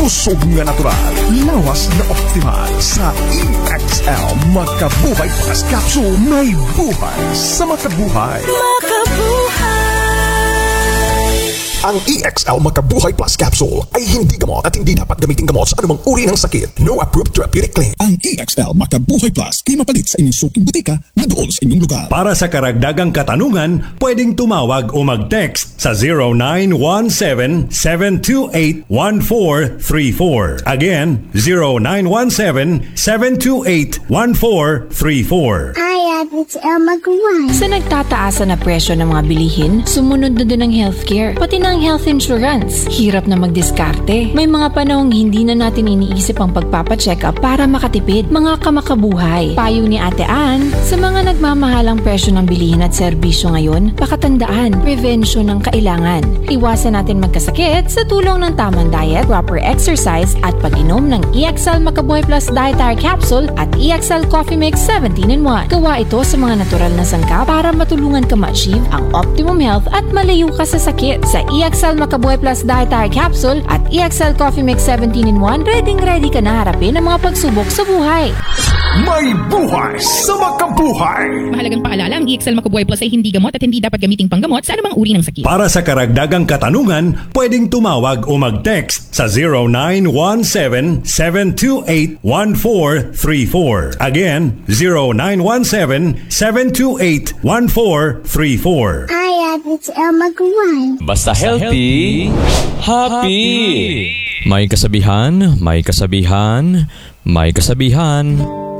kusog nga natural, lawas na optimal sa EXL Makabuhay Plus Capsule. May buhay sa makabuhay. Ang EXL Makabuhay Plus Capsule ay hindi gamot at hindi dapat gamitin gamot sa anumang uri ng sakit. No approved therapeutic claim. Ang EXL Makabuhay Plus ay mapalit sa inyong suking butika na doon sa inyong lugar. Para sa karagdagang katanungan, pwedeng tumawag o mag-text sa 0917-728-1434. Again, 0917-728-1434. It's Elma Guay. Sa nagtataasan na presyo ng mga bilihin, sumunod na din ang healthcare, pati na ang health insurance. Hirap na magdiskarte. May mga panahong hindi na natin iniisip ang pagpapacheck up para makatipid. Mga kamakabuhay. Payo ni Ate Ann, sa mga nagmamahalang presyo ng bilihin at serbisyo ngayon, pakatandaan, prevention ang kailangan. Iwasan natin magkasakit sa tulong ng tamang diet, proper exercise, at pag-inom ng EXL Makabuhay Plus Dietary Capsule at EXL Coffee Mix 17-in-1. Gawa ito sa mga natural na sangkap para matulungan ka ma-achieve ang optimum health at malayo ka sa sakit. Sa EXL Makabuhay Plus Dietary Capsule at EXL Coffee Mix 17-in-1, ready ka na harapin ang mga pagsubok sa buhay. May buhay sa makabuhay. Mahalagang paalala, ang EXL Makabuhay Plus ay hindi gamot at hindi dapat gamiting panggamot sa anumang uri ng sakit. Para sa karagdagang katanungan, pwedeng tumawag o mag-text sa 0917-728-1434. Again, 0917-728-1434. Hi, it's Elma Guay. Basta healthy, happy. May kasabihan, may kasabihan, may kasabihan.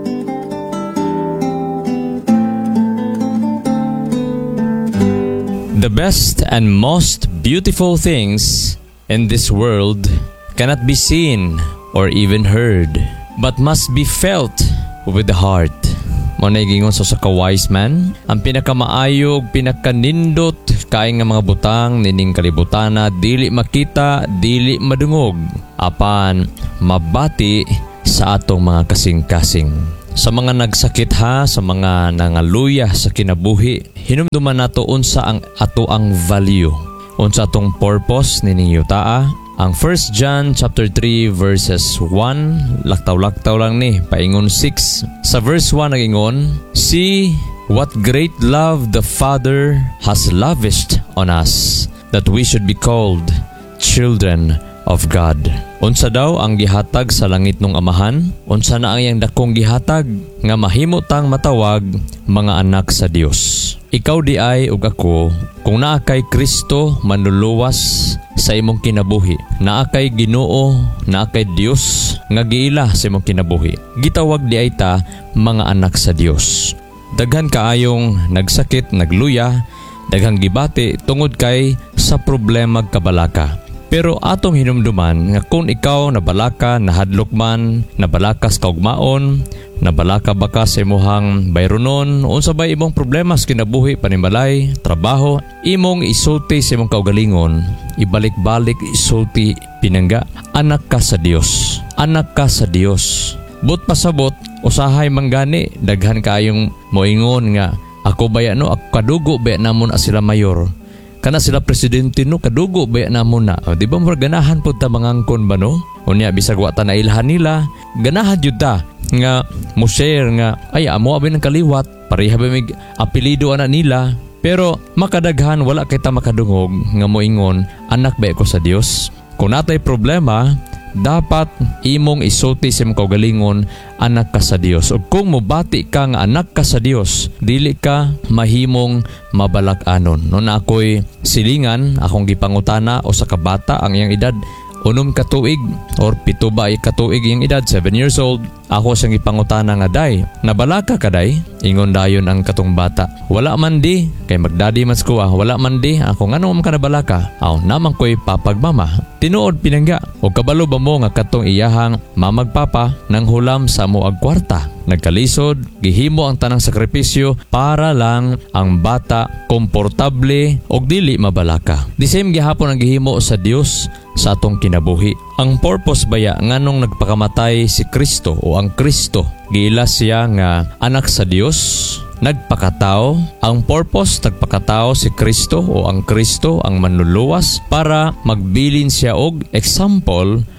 The best and most beautiful things in this world cannot be seen or even heard, but must be felt with the heart. Muna gingon sa ka-wise man, ang pinakamaayog, pinakanindot, kaing nga mga butang, nining kalibutana, dili makita, dili madungog, apan mabati sa atong mga kasing-kasing. Sa mga nagsakit ha, sa mga nangaluya sa kinabuhi, hinumduman nato unsa ang ato ang value, unsa atong purpose nining yutaa. Ang 1 John chapter 3 verses 1, laktaw-laktaw lang ni, paingon 6. Sa verse 1 nagingon, see what great love the Father has lavished on us, that we should be called children of God. Unsa daw ang gihatag sa langit nung amahan? Unsa na ang iyang dakong gihatag nga mahimo tang matawag mga anak sa Dios. Ikaw di ay ug ako, kung naa kay Kristo manluluwas sa imong kinabuhi, naa kay Ginoo, naa kay Dios nga giila sa imong kinabuhi, gitawag di ay ta mga anak sa Dios. Daghan kaayong nagsakit, nagluya, daghang gibati tungod kay sa problema kabalaka. Pero atong hinumduman nga kung ikaw nabalaka, nahadlok man, nabalakas kaugmaon, nabalaka baka sa imuhang bayronon, unsa bay imong problema sa kinabuhi, panimalay, trabaho, imong isulti sa imong kaugalingon, ibalik-balik isulti pinangga, anak ka sa Dios. Anak ka sa Dios. But pasabot, usahay manggani, daghan kayong moingon nga, ako baya no, ako kadugo baya namon sila mayor. Kana sila presidente no, kadugo baya namon na. O, di ba mo ganahan po ta mangangkon ba no? Unya bisag wa ta na ilhan nila, ganahan jud ta nga mo share nga ay amo abi ng kaliwat, pareha ba mig apelyido ana nila. Pero makadaghan wala kay ta makadungog nga moingon anak ba ko sa Dios. Kung natay problema, dapat imong isulti sa imong kaugalingon anak ka sa Dios. O kung mobati ka nga anak ka sa Dios, dili ka mahimong mabalak-anon. Noon ako'y silingan, akong gipangutana o sa kabata ang iyang edad 6 katuig or 7 ba katuig iyang edad, 7 years old. Ako siyang ipangutana nga, day, nabalaka ka day? Ingon dayon ang katong bata, wala man di, kay magdadi mas ko wala man di, ako nga nung ka nabalaka? Aw, naman ko'y papagmama. Tinuod pinangga, o kabalo ba mo nga katong iyahang mamagpapa nang hulam sa mo ag kwarta? Nagkalisod, gihimo ang tanang sakripisyo para lang ang bata komportable og dili mabalaka. The same gihapon ang gihimo sa Dios sa atong kinabuhi. Ang purpose baya nganong nagpakamatay si Kristo o ang Kristo, giila siya nga anak sa Dios, nagpakatao. Ang purpose, nagpakatao si Kristo o ang Kristo ang manluluwas para magbilin siya og example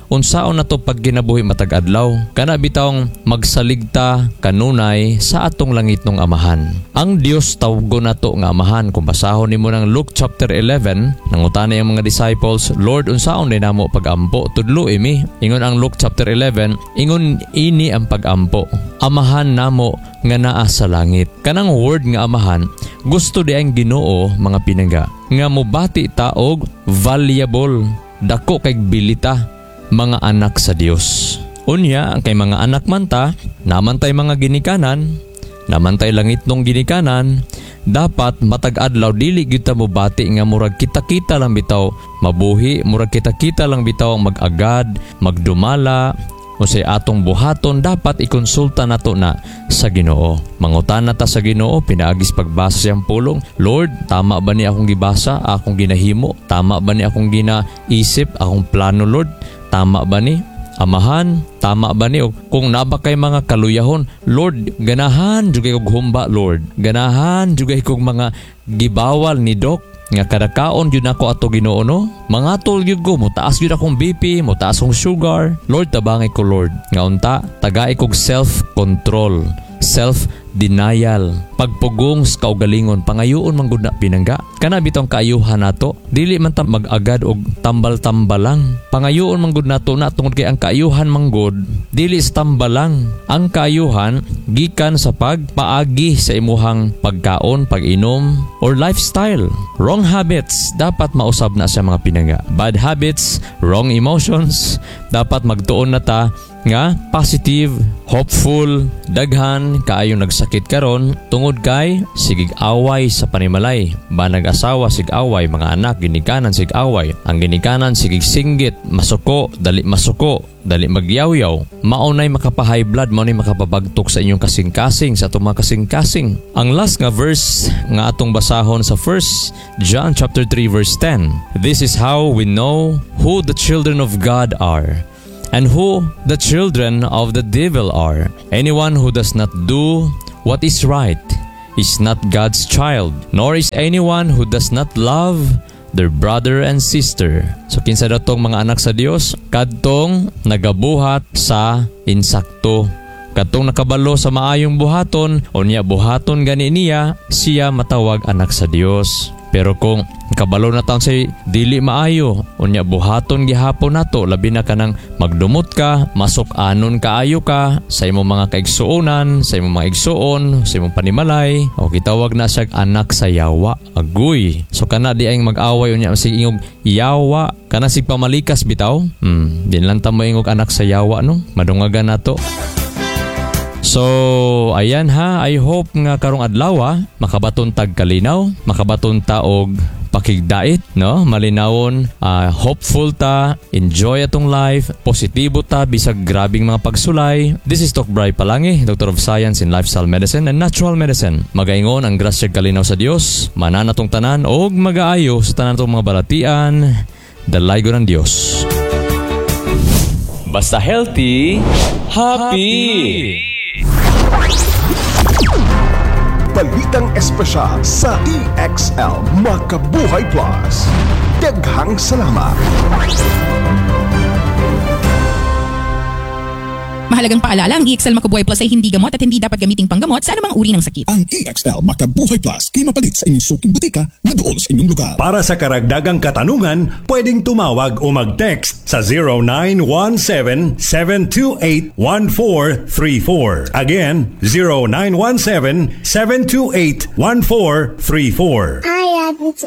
unsaon nato pag ginabuhi matag adlaw. Kana bitawng magsaligta kanunay sa atong langitnong Amahan. Ang Dios tawgon nato nga Amahan. Kung basahon nimo ng Luke chapter 11, nangutana ang mga disciples, Lord, unsaon din namo pagampo? Tudlo imi. Ingon ang Luke chapter 11, ingon ini ang pagampo. Amahan namo nga naa sa langit. Kanang word nga Amahan, gusto di ang Ginoo mga pinangga nga mobati ta og valuable, dako kay bilita mga anak sa Dios. Unya kay mga anak man ta, naman tay mga ginikanan, naman tay langitnong ginikanan, dapat matag adlaw dili gyud ta mobati nga murag kita-kita lang bitaw mabuhi, murag kita-kita lang bitaw ang mag-agad, magdumala, o say atong buhaton. Dapat ikonsulta nato na sa Ginoo. Mangutan ta sa Ginoo pinaagis pagbasa siyang pulong. Lord, tama ba ni akong gibasa, akong ginahimo? Tama ba ni akong ginaisip, akong plano, Lord? Tama ba ni? Amahan, tama ba ni? Kung naba kay mga kaluyahon, Lord, ganahan jugay kog humba, Lord. Ganahan jugay kog mga gibawal ni Doc nga kadakaon yun ako ato Ginoo, no? Mga tol yun ko, mutaas yun akong BP, mutaas akong sugar. Lord, tabangay ko, Lord. Nga unta, tagay kog self-control, self-denial, pagpugong sa kaugalingon, pangayoon man gud na pinangga. Kana bitong kaayuhan nato, dili man ta mag-agad og tambal-tambalang. Pangayoon man gud nato na tungod kay ang kaayuhan man gud dili sa tambalang. Ang kaayuhan gikan sa pagpaagi sa imuhang pagkaon, pag-inom, or lifestyle. Wrong habits dapat mausab na sa mga pinangga. Bad habits, wrong emotions, dapat magtuon na ta nga positive, hopeful, daghan kaayong nagsakit karon tungod kay sigig away sa panimalay. Ba nag-asawa sig away, mga anak ginikanan sig away. Ang ginikanan sigig singgit, masuko, dali magyaw-yaw. Maunay makapa-high blood, maunay makapabagtok sa inyong kasing-kasing, sa atong mga kasing-kasing. Ang last nga verse nga atong basahon sa 1 John chapter 3 verse 10. This is how we know who the children of God are, and who the children of the devil are. Anyone who does not do what is right is not God's child, nor is anyone who does not love their brother and sister. So kinsa datong mga anak sa Dios? Kadtong nagabuhat sa insakto, kadtong nakabalo sa maayong buhaton, unya buhaton gani niya, siya matawag anak sa Dios. Pero kung kabalo na taon say dili maayo, unya buhaton gihapon nato, labi na kanang magdumot ka, masok-anon kaayo ka sa imong mga kaigsuonan, sa imong mga igsuon, sa imong panimalay, o gitawag na siya anak sa yawa. Agoy. So kana di ay mag-away unya sig ingog yawa, kana sig pamalikas bitaw. Di lang ta moingog anak sa yawa, no? Madungagan nato. So, ayan ha, I hope nga karong adlaw makabaton tag kalinaw, makabaton ta og pakigdait, no? Malinawon, hopeful ta, enjoy atong life, positibo ta bisag grabing mga pagsulay. This is Doc Bry Palangi, Doctor of Science in Lifestyle Medicine and Natural Medicine. Magaingon ang grasya kalinaw sa Dios, manan atong tanan og magaayo sa tanan atong mga balatian. Dalay ko ng Dios. Basta healthy, happy! Balitang espesyal sa EXL Makabuhay Plus. Daghang salamat. Mahalagang paalala, ang EXL Makabuhay Plus ay hindi gamot at hindi dapat gamiting panggamot sa anumang uri ng sakit. Ang EXL Makabuhay Plus ay mapalit sa inyong suking butika na doon sa inyong lugar. Para sa karagdagang katanungan, pwedeng tumawag o mag-text sa 0917-728-1434. Again, 0917-728-1434. I have